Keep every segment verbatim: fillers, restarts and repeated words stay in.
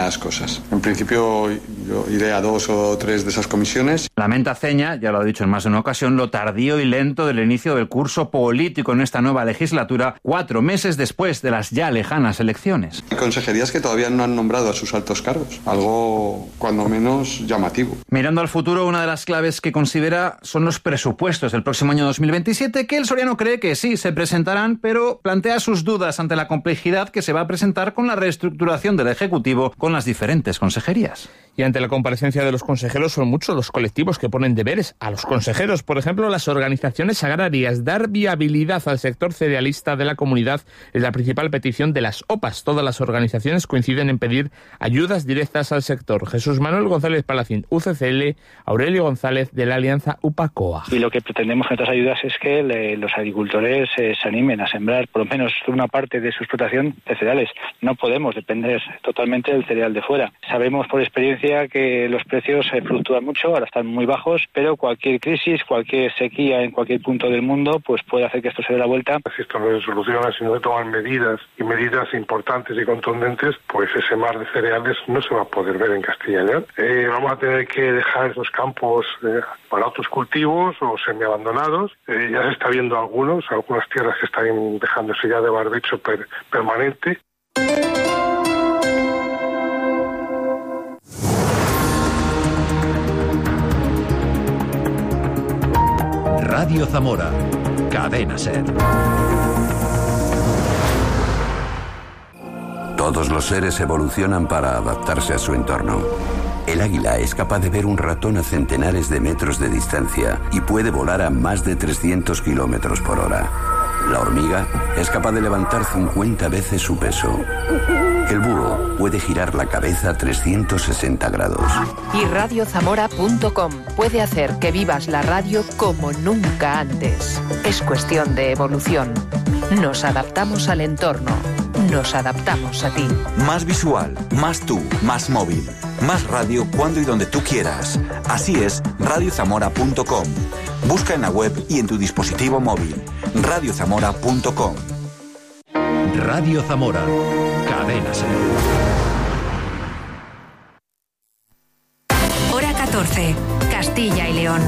las cosas. En principio yo iré a dos o tres de esas comisiones. Lamenta Ceña, ya lo ha dicho en más de una ocasión, lo tardío y lento del inicio del curso político en esta nueva legislatura, cuatro meses después de las ya lejanas elecciones. Hay consejerías que todavía no han nombrado a sus altos cargos, algo cuando menos llamativo. Mirando al futuro, una de las claves que considera son los presupuestos del próximo año dos mil veintisiete, que el soriano cree que sí se presentarán, pero plantea sus dudas ante la complejidad que se va a presentar con la reestructuración del Ejecutivo con las diferentes consejerías. Y ante la comparecencia de los consejeros son muchos los colectivos que ponen deberes a los consejeros. Por ejemplo, las organizaciones agrarias. Dar viabilidad al sector cerealista de la comunidad es la principal petición de las O P A S. Todas las organizaciones coinciden en pedir ayudas directas al sector. Jesús Manuel González Palacín, U C C L, Aurelio González de la Alianza U P A C O A. Y lo que pretendemos con estas ayudas es que le, los agricultores eh, se animen a sembrar por lo menos una parte de su explotación de cereales. No podemos depender totalmente del cereal de fuera. Sabemos por experiencia que los precios eh, fluctúan mucho, ahora están muy bajos, pero cualquier crisis, cualquier sequía en cualquier punto del mundo, pues puede hacer que esto se dé la vuelta. Si esto no se soluciona, si no se toman medidas y medidas importantes y contundentes, pues ese mar de cereales no se va a poder ver en Castilla y León. Eh, vamos a tener que dejar esos campos eh, para otros cultivos o semiabandonados. Eh, ya se está viendo algunos, algunas tierras que están dejándose ya de barbecho per, permanente. Radio Zamora, Cadena Ser. Todos los seres evolucionan para adaptarse a su entorno. El águila es capaz de ver un ratón a centenares de metros de distancia y puede volar a más de trescientos kilómetros por hora. La hormiga es capaz de levantar cincuenta veces su peso. El búho puede girar la cabeza a trescientos sesenta grados. Y radio zamora punto com puede hacer que vivas la radio como nunca antes. Es cuestión de evolución. Nos adaptamos al entorno. Nos adaptamos a ti. Más visual, más tú, más móvil. Más radio cuando y donde tú quieras. Así es radio zamora punto com. Busca en la web y en tu dispositivo móvil. radio zamora punto com. Radio Zamora, Cadena Ser. Hora catorce, Castilla y León.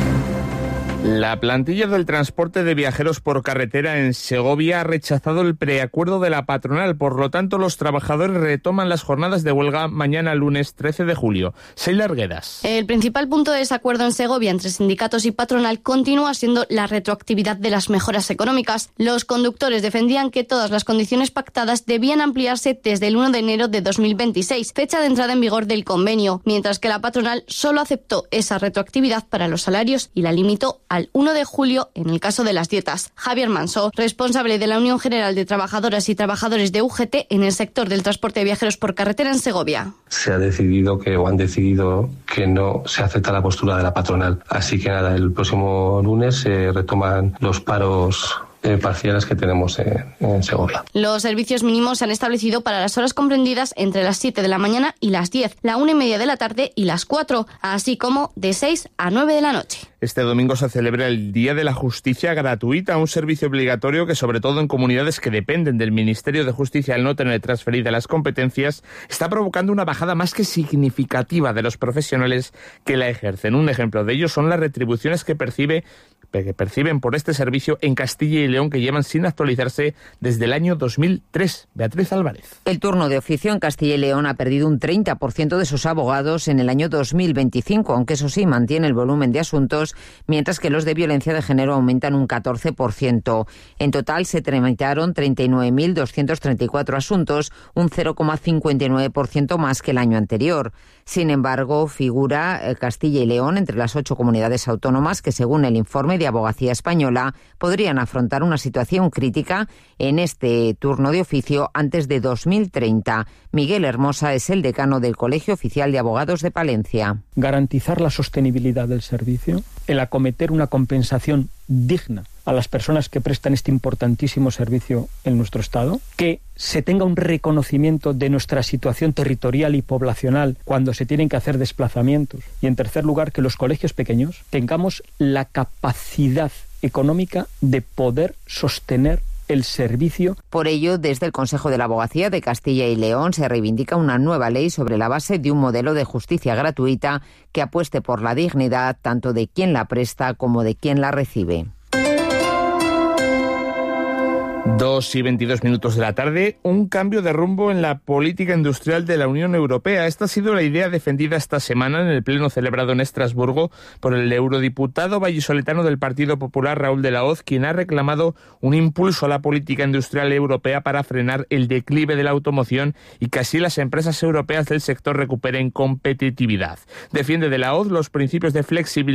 La plantilla del transporte de viajeros por carretera en Segovia ha rechazado el preacuerdo de la patronal. Por lo tanto, los trabajadores retoman las jornadas de huelga mañana lunes trece de julio. Sheila Arguedas. El principal punto de desacuerdo en Segovia entre sindicatos y patronal continúa siendo la retroactividad de las mejoras económicas. Los conductores defendían que todas las condiciones pactadas debían ampliarse desde el uno de enero de dos mil veintiséis, fecha de entrada en vigor del convenio, mientras que la patronal solo aceptó esa retroactividad para los salarios y la limitó al uno de julio en el caso de las dietas. Javier Manso, responsable de la Unión General de Trabajadoras y Trabajadores de U G T en el sector del transporte de viajeros por carretera en Segovia. Se ha decidido que o han decidido que no se acepta la postura de la patronal. Así que nada, el próximo lunes se retoman los paros Eh, parciales que tenemos en, en Segovia. Los servicios mínimos se han establecido para las horas comprendidas entre las siete de la mañana y las diez, la una y media de la tarde y las cuatro, así como de seis a nueve de la noche. Este domingo se celebra el Día de la Justicia Gratuita, un servicio obligatorio que, sobre todo en comunidades que dependen del Ministerio de Justicia al no tener transferidas las competencias, está provocando una bajada más que significativa de los profesionales que la ejercen. Un ejemplo de ello son las retribuciones que percibe que perciben por este servicio en Castilla y León, que llevan sin actualizarse desde el año dos mil tres. Beatriz Álvarez. El turno de oficio en Castilla y León ha perdido un treinta por ciento de sus abogados en el año dos mil veinticinco, aunque eso sí mantiene el volumen de asuntos, mientras que los de violencia de género aumentan un catorce por ciento. En total se tramitaron treinta y nueve mil doscientos treinta y cuatro asuntos, un cero coma cincuenta y nueve por ciento más que el año anterior. Sin embargo, figura Castilla y León entre las ocho comunidades autónomas que, según el informe de Abogacía Española, podrían afrontar una situación crítica en este turno de oficio antes de dos mil treinta. Miguel Hermosa es el decano del Colegio Oficial de Abogados de Palencia. Garantizar la sostenibilidad del servicio, el acometer una compensación digna a las personas que prestan este importantísimo servicio en nuestro Estado, que se tenga un reconocimiento de nuestra situación territorial y poblacional cuando se tienen que hacer desplazamientos, y en tercer lugar que los colegios pequeños tengamos la capacidad económica de poder sostener el servicio. Por ello, desde el Consejo de la Abogacía de Castilla y León se reivindica una nueva ley sobre la base de un modelo de justicia gratuita que apueste por la dignidad tanto de quien la presta como de quien la recibe. Dos y veintidós minutos de la tarde, un cambio de rumbo en la política industrial de la Unión Europea. Esta ha sido la idea defendida esta semana en el pleno celebrado en Estrasburgo por el eurodiputado vallisoletano del Partido Popular, Raúl de la Hoz, quien ha reclamado un impulso a la política industrial europea para frenar el declive de la automoción y que así las empresas europeas del sector recuperen competitividad. Defiende de la Hoz los principios de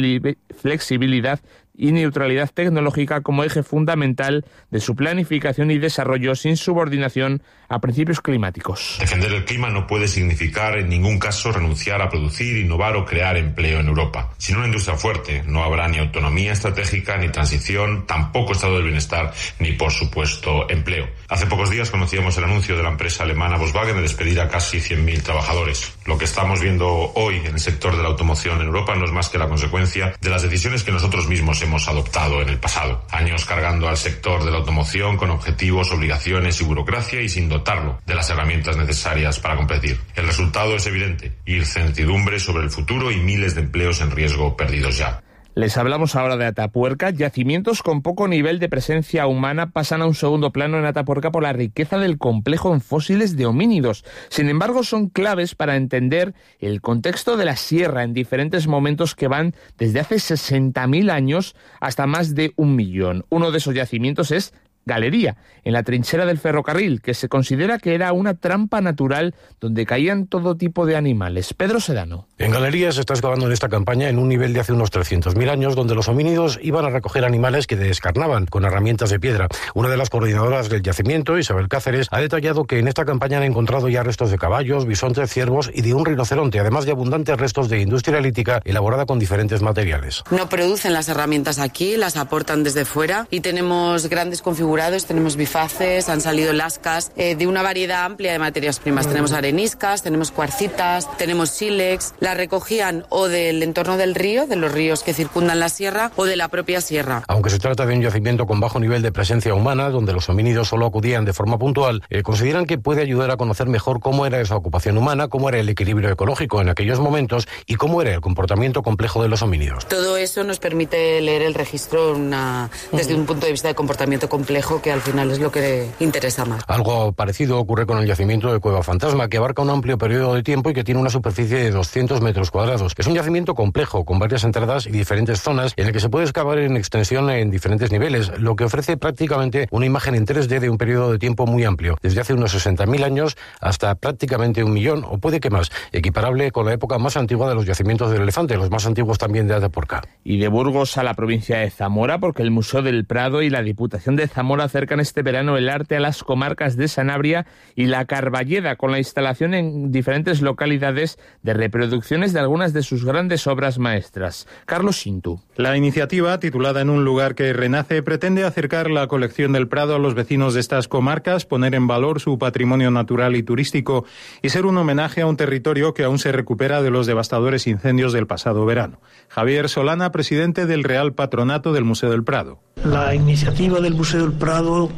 flexibilidad y neutralidad tecnológica como eje fundamental de su planificación y desarrollo sin subordinación a principios climáticos. Defender el clima no puede significar en ningún caso renunciar a producir, innovar o crear empleo en Europa. Sin una industria fuerte no habrá ni autonomía estratégica, ni transición, tampoco estado del bienestar, ni por supuesto empleo. Hace pocos días conocíamos el anuncio de la empresa alemana Volkswagen de despedir a casi cien mil trabajadores. Lo que estamos viendo hoy en el sector de la automoción en Europa no es más que la consecuencia de las decisiones que nosotros mismos hemos adoptado en el pasado. Años cargando al sector de la automoción con objetivos, obligaciones y burocracia y sin dotarlo de las herramientas necesarias para competir. El resultado es evidente: incertidumbre sobre el futuro y miles de empleos en riesgo perdidos ya. Les hablamos ahora de Atapuerca. Yacimientos con poco nivel de presencia humana pasan a un segundo plano en Atapuerca por la riqueza del complejo en fósiles de homínidos. Sin embargo, son claves para entender el contexto de la sierra en diferentes momentos que van desde hace sesenta mil años hasta más de un millón. Uno de esos yacimientos es Galería, en la trinchera del ferrocarril, que se considera que era una trampa natural donde caían todo tipo de animales. Pedro Sedano. En Galería se está excavando en esta campaña en un nivel de hace unos trescientos mil años, donde los homínidos iban a recoger animales que descarnaban con herramientas de piedra. Una de las coordinadoras del yacimiento, Isabel Cáceres, ha detallado que en esta campaña han encontrado ya restos de caballos, bisontes, ciervos y de un rinoceronte, además de abundantes restos de industria lítica elaborada con diferentes materiales. No producen las herramientas aquí, las aportan desde fuera y tenemos grandes configuraciones. Tenemos bifaces, han salido lascas, eh, de una variedad amplia de materias primas. Tenemos areniscas, tenemos cuarcitas, tenemos sílex. Las recogían o del entorno del río, de los ríos que circundan la sierra, o de la propia sierra. Aunque se trata de un yacimiento con bajo nivel de presencia humana, donde los homínidos solo acudían de forma puntual, eh, consideran que puede ayudar a conocer mejor cómo era esa ocupación humana, cómo era el equilibrio ecológico en aquellos momentos y cómo era el comportamiento complejo de los homínidos. Todo eso nos permite leer el registro una, desde un punto de vista de comportamiento complejo, que al final es lo que interesa más. Algo parecido ocurre con el yacimiento de Cueva Fantasma, que abarca un amplio periodo de tiempo y que tiene una superficie de doscientos metros cuadrados. Es un yacimiento complejo, con varias entradas y diferentes zonas, en el que se puede excavar en extensión en diferentes niveles, lo que ofrece prácticamente una imagen en tres D de un periodo de tiempo muy amplio, desde hace unos sesenta mil años hasta prácticamente un millón, o puede que más, equiparable con la época más antigua de los yacimientos del Elefante, los más antiguos también de Atapuerca. Y de Burgos a la provincia de Zamora, porque el Museo del Prado y la Diputación de Zamora acercan este verano el arte a las comarcas de Sanabria y la Carballeda, con la instalación en diferentes localidades de reproducciones de algunas de sus grandes obras maestras. Carlos Sintu. La iniciativa, titulada En un lugar que renace, pretende acercar la colección del Prado a los vecinos de estas comarcas, poner en valor su patrimonio natural y turístico y ser un homenaje a un territorio que aún se recupera de los devastadores incendios del pasado verano. Javier Solana, presidente del Real Patronato del Museo del Prado. La iniciativa del Museo del Prado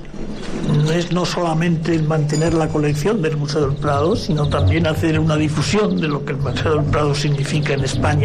no es no solamente mantener la colección del Museo del Prado, sino también hacer una difusión de lo que el Museo del Prado significa en España.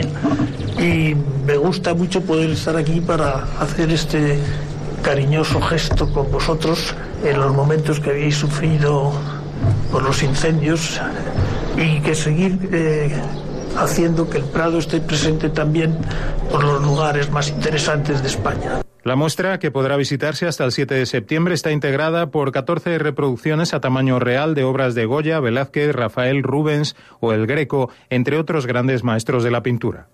Y me gusta mucho poder estar aquí para hacer este cariñoso gesto con vosotros en los momentos que habéis sufrido por los incendios y que seguir eh, haciendo que el Prado esté presente también por los lugares más interesantes de España. La muestra, que podrá visitarse hasta el siete de septiembre, está integrada por catorce reproducciones a tamaño real de obras de Goya, Velázquez, Rafael, Rubens o El Greco, entre otros grandes maestros de la pintura.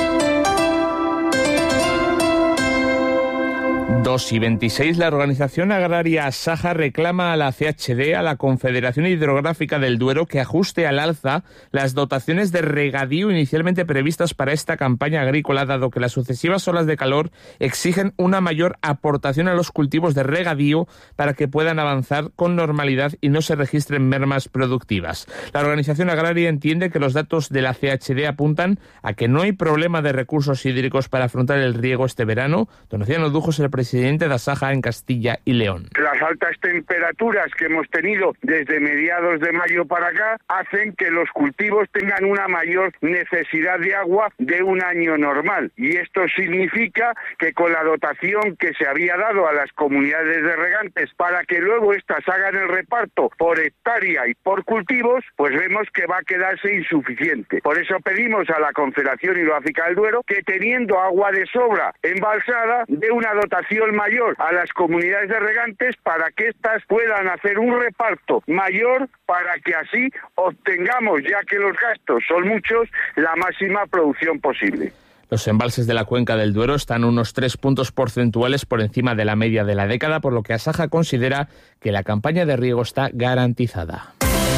dos y veintiséis, la organización agraria Saja reclama a la C H D, a la Confederación Hidrográfica del Duero, que ajuste al alza las dotaciones de regadío inicialmente previstas para esta campaña agrícola, dado que las sucesivas olas de calor exigen una mayor aportación a los cultivos de regadío para que puedan avanzar con normalidad y no se registren mermas productivas. La organización agraria entiende que los datos de la C H D apuntan a que no hay problema de recursos hídricos para afrontar el riego este verano. Donaciano Dujo es el presidente presidente de Asaja en Castilla y León. Las altas temperaturas que hemos tenido desde mediados de mayo para acá hacen que los cultivos tengan una mayor necesidad de agua de un año normal. Y esto significa que con la dotación que se había dado a las comunidades de regantes para que luego éstas hagan el reparto por hectárea y por cultivos, pues vemos que va a quedarse insuficiente. Por eso pedimos a la Confederación Hidrográfica del Duero que, teniendo agua de sobra embalsada, dé una dotación mayor a las comunidades de regantes para que éstas puedan hacer un reparto mayor, para que así obtengamos, ya que los gastos son muchos, la máxima producción posible. Los embalses de la cuenca del Duero están unos tres puntos porcentuales por encima de la media de la década, por lo que Asaja considera que la campaña de riego está garantizada.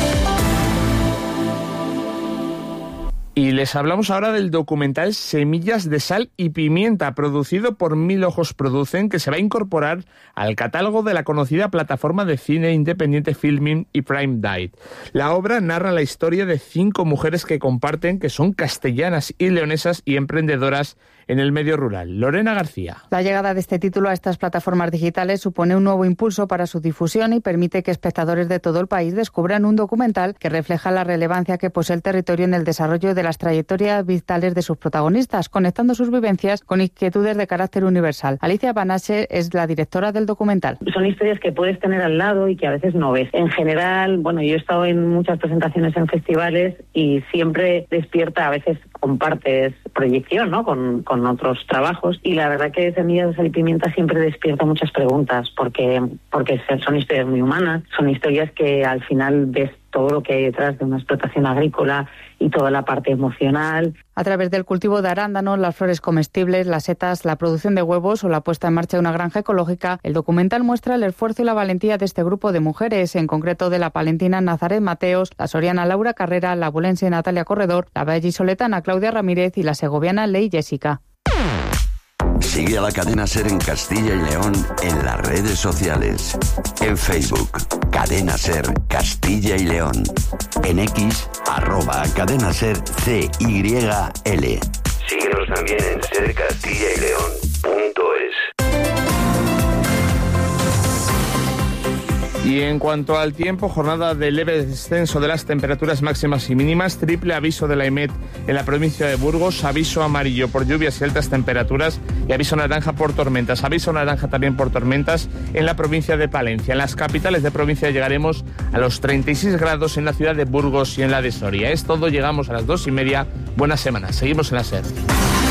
Y les hablamos ahora del documental Semillas de Sal y Pimienta, producido por Mil Ojos Producen, que se va a incorporar al catálogo de la conocida plataforma de cine independiente Filmin y Prime Date. La obra narra la historia de cinco mujeres que comparten, que son castellanas y leonesas y emprendedoras en el medio rural. Lorena García. La llegada de este título a estas plataformas digitales supone un nuevo impulso para su difusión y permite que espectadores de todo el país descubran un documental que refleja la relevancia que posee el territorio en el desarrollo de las trayectorias vitales de sus protagonistas, conectando sus vivencias con inquietudes de carácter universal. Alicia Banase es la directora del documental. Son historias que puedes tener al lado y que a veces no ves. En general, bueno, yo he estado en muchas presentaciones en festivales y siempre despierta, a veces compartes proyección, ¿no?, con, con otros trabajos, y la verdad que Semillas de Sal y Pimienta siempre despierta muchas preguntas, porque, porque son historias muy humanas, son historias que al final ves todo lo que hay detrás de una explotación agrícola y toda la parte emocional. A través del cultivo de arándanos, las flores comestibles, las setas, la producción de huevos o la puesta en marcha de una granja ecológica, el documental muestra el esfuerzo y la valentía de este grupo de mujeres, en concreto de la palentina Nazaret Mateos, la soriana Laura Carrera, la bulense Natalia Corredor, la vallisoletana Claudia Ramírez y la segoviana Ley Jessica. Sigue a la cadena SER en Castilla y León en las redes sociales. En Facebook, Cadena SER Castilla y León. En X, arroba Cadena SER C Y L. Síguenos también en ser castilla y león punto es. Y en cuanto al tiempo, jornada de leve descenso de las temperaturas máximas y mínimas, triple aviso de la EMET en la provincia de Burgos, aviso amarillo por lluvias y altas temperaturas y aviso naranja por tormentas. Aviso naranja también por tormentas en la provincia de Palencia. En las capitales de provincia llegaremos a los treinta y seis grados en la ciudad de Burgos y en la de Soria. Es todo, llegamos a las dos y media. Buena semana. Seguimos en la SER.